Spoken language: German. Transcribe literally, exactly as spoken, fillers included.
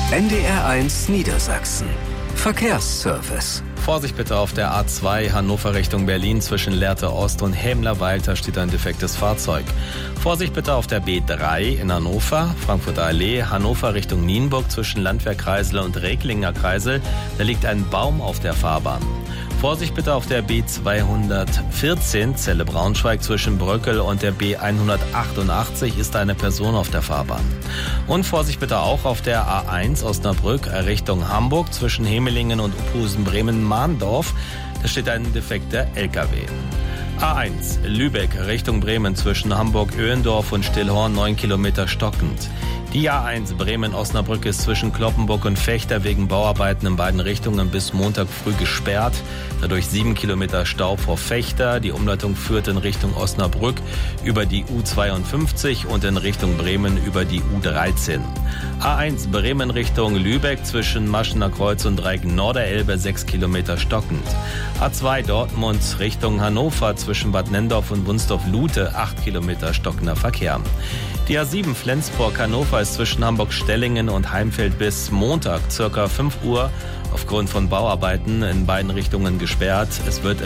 N D R eins Niedersachsen. Verkehrsservice. Vorsicht bitte auf der A zwei Hannover Richtung Berlin zwischen Lehrte Ost und Hämlerwald, da steht ein defektes Fahrzeug. Vorsicht bitte auf der B drei in Hannover, Frankfurter Allee, Hannover Richtung Nienburg zwischen Landwehrkreisel und Recklinger Kreisel, da liegt ein Baum auf der Fahrbahn. Vorsicht bitte auf der B zweihundertvierzehn Celle-Braunschweig zwischen Bröckel und der B hundertachtundachtzig ist eine Person auf der Fahrbahn. Und Vorsicht bitte auch auf der A eins Osnabrück Richtung Hamburg zwischen Hemelingen und Uphusen-Bremen-Mahndorf. Da steht ein defekter L K W. A eins Lübeck Richtung Bremen zwischen Hamburg-Öhendorf und Stillhorn neun Kilometer stockend. Die A eins Bremen-Osnabrück ist zwischen Kloppenburg und Vechta wegen Bauarbeiten in beiden Richtungen bis Montag früh gesperrt. Dadurch sieben Kilometer Stau vor Vechta. Die Umleitung führt in Richtung Osnabrück über die U zweiundfünfzig und in Richtung Bremen über die U dreizehn. A eins Bremen Richtung Lübeck zwischen Maschener Kreuz und Dreieck Norderelbe sechs Kilometer stockend. A zwei Dortmund Richtung Hannover zwischen Bad Nendorf und Wunsdorf-Lute acht Kilometer stockender Verkehr. Die A sieben Flensburg-Hannover ist zwischen Hamburg-Stellingen und Heimfeld bis Montag ca. fünf Uhr aufgrund von Bauarbeiten in beiden Richtungen gesperrt. Es wird